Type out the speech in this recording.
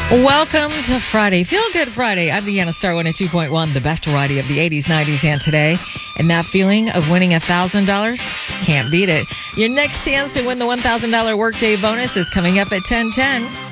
Welcome to Friday. Feel Good Friday. I'm Deanna Star 102.1, the best variety of the 80s, 90s, and today. And that feeling of winning $1,000? Can't beat it. Your next chance to win the $1,000 workday bonus is coming up at 10:10.